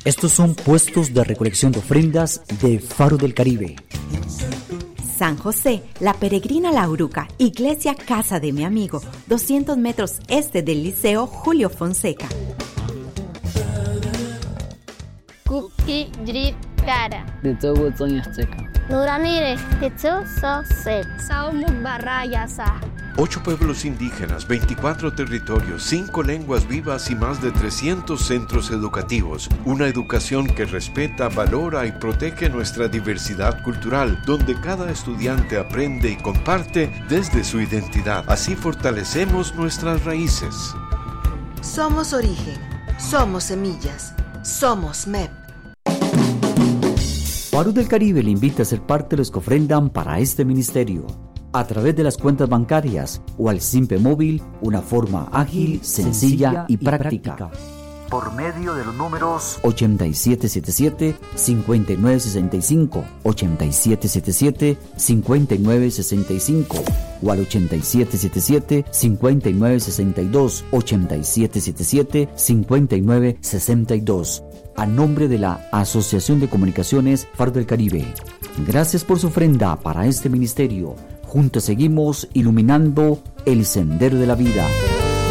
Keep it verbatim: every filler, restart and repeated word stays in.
Estos son puestos de recolección de ofrendas de Faro del Caribe. San José, La Peregrina La Uruca, Iglesia Casa de mi Amigo, doscientos metros este del Liceo Julio Fonseca. Kuki Jri Cara. Nuranire, Kitsu So Se. Saumuk Barayasa. Ocho pueblos indígenas, veinticuatro territorios, cinco lenguas vivas y más de trescientos centros educativos. Una educación que respeta, valora y protege nuestra diversidad cultural, donde cada estudiante aprende y comparte desde su identidad. Así fortalecemos nuestras raíces. Somos origen, somos semillas, somos M E P. Faro del Caribe le invita a ser parte de los que ofrendan para este ministerio, a través de las cuentas bancarias o al Simpe Móvil, una forma ágil, sencilla y práctica. Por medio de los números ochenta y siete setenta y siete, cincuenta y nueve sesenta y cinco, ochenta y siete setenta y siete, cincuenta y nueve sesenta y cinco o al ochenta y siete setenta y siete, cincuenta y nueve sesenta y dos, ochenta y siete setenta y siete, cincuenta y nueve sesenta y dos. A nombre de la Asociación de Comunicaciones Faro del Caribe. Gracias por su ofrenda para este ministerio. Juntos seguimos iluminando el sendero de la vida.